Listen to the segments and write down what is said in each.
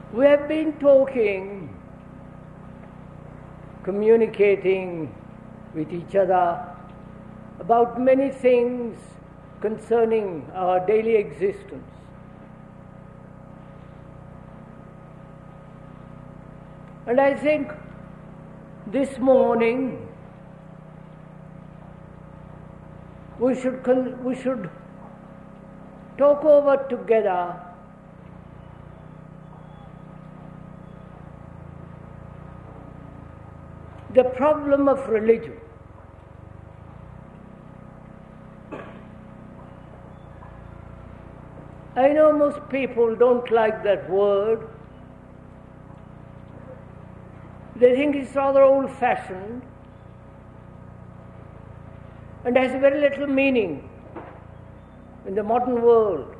We have been talking, communicating with each other about many things concerning our daily existence. And I think this morning we should talk over together the problem of religion. I know most people don't like that word. They think it's rather old-fashioned and has very little meaning in the modern world.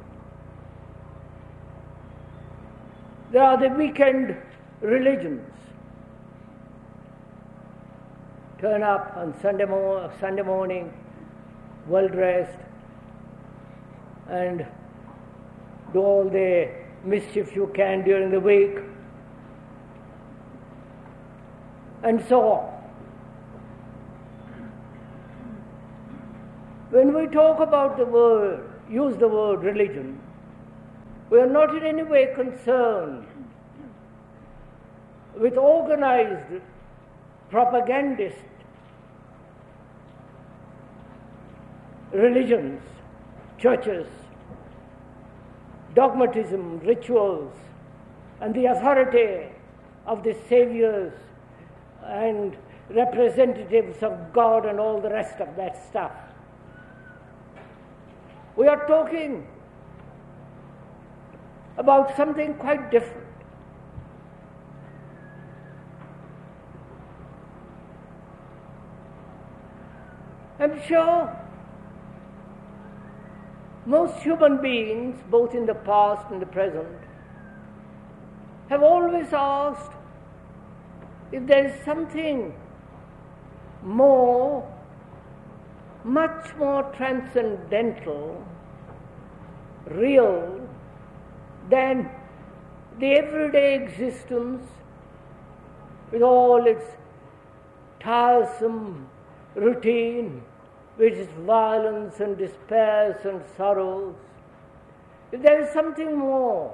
There are the weekend religions. Turn up on Sunday morning, well-dressed, and do all the mischief you can during the week, and so on. When we talk about use the word religion, we are not in any way concerned with organized propagandist religions, churches, dogmatism, rituals, and the authority of the saviors and representatives of God and all the rest of that stuff. We are talking about something quite different. I'm sure most human beings, both in the past and the present, have always asked if there is something more, much more transcendental, real, than the everyday existence with all its tiresome routine, with its violence and despairs and sorrows. If there is something more,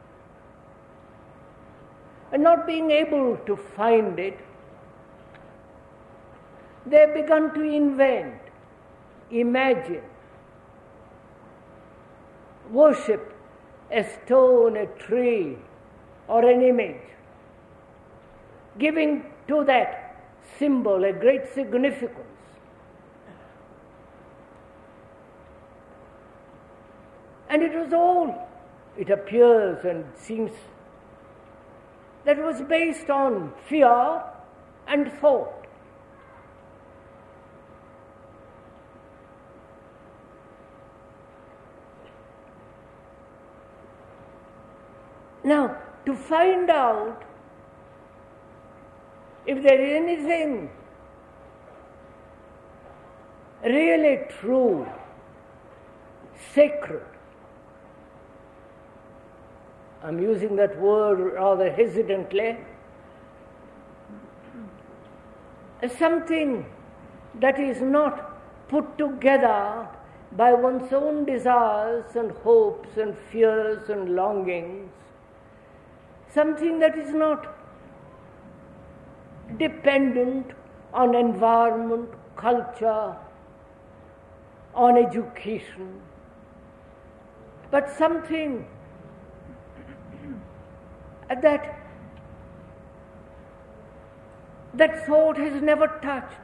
and not being able to find it, they have begun to invent, imagine, worship a stone, a tree, or an image, giving to that symbol a great significance. And it was all, it appears and seems, that was based on fear and thought. Now, to find out if there is anything really true, sacred, I'm using that word rather hesitantly, something that is not put together by one's own desires and hopes and fears and longings, something that is not dependent on environment, culture, on education, but something that thought has never touched,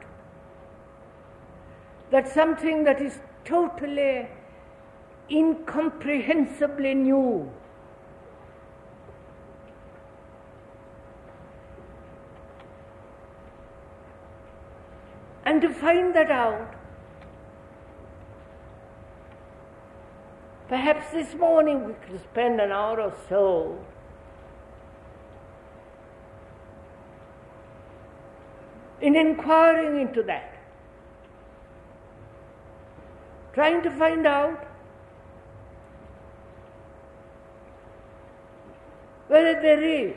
that something that is totally, incomprehensibly new. And to find that out, perhaps this morning we could spend an hour or so in inquiring into that, trying to find out whether there is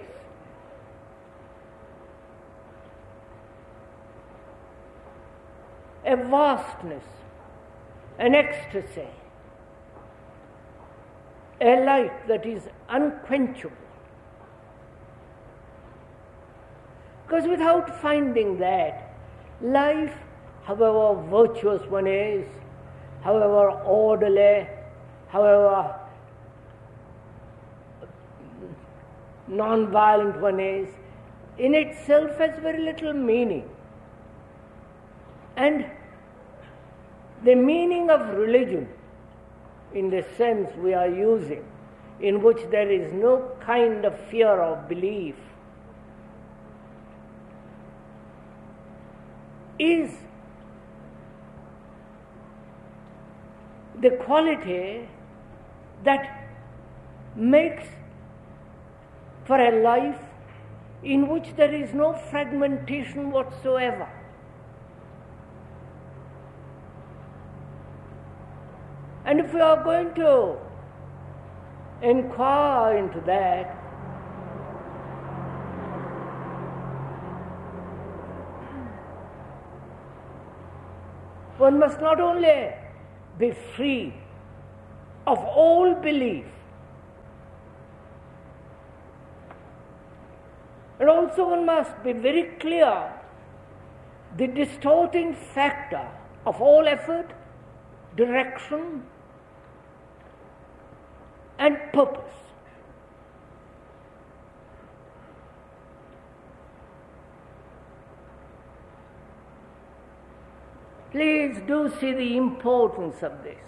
a vastness, an ecstasy, a light that is unquenchable. Because without finding that, life, however virtuous one is, however orderly, however non-violent one is, in itself has very little meaning. And the meaning of religion, in the sense we are using, in which there is no kind of fear or belief, is the quality that makes for a life in which there is no fragmentation whatsoever. And if we are going to inquire into that, one must not only be free of all belief, and also one must be very clear the distorting factor of all effort, direction, and purpose. Please do see the importance of this,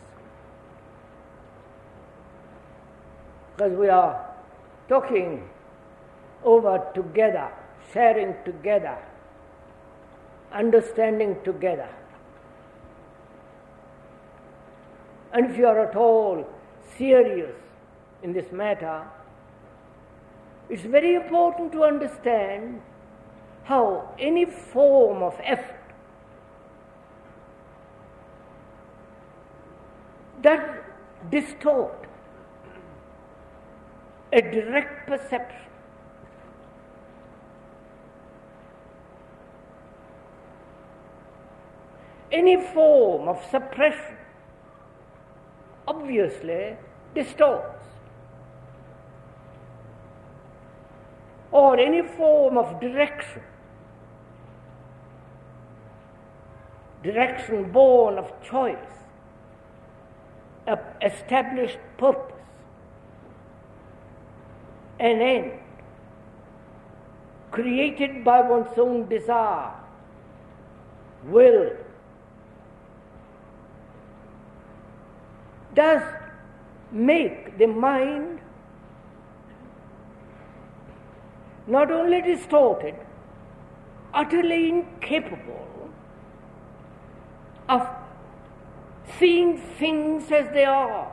because we are talking over together, sharing together, understanding together. And if you are at all serious in this matter, it's very important to understand how any form of effort that distort a direct perception, any form of suppression obviously distorts, or any form of direction born of choice, of established purpose, an end created by one's own desire, will, does make the mind not only distorted, utterly incapable of seeing things as they are.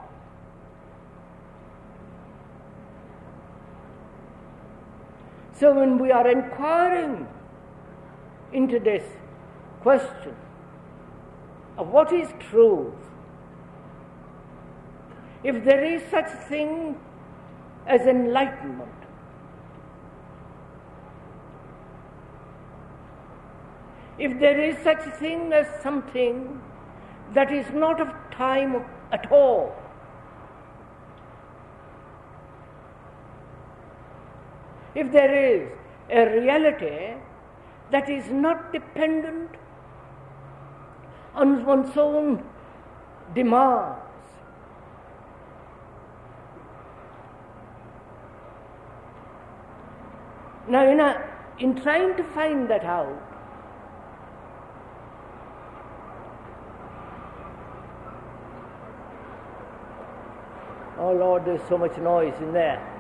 So when we are inquiring into this question of what is truth, if there is such thing as enlightenment, if there is such thing as something that is not of time at all, if there is a reality that is not dependent on one's own demands, now in trying to find that out, oh Lord, there's so much noise in there.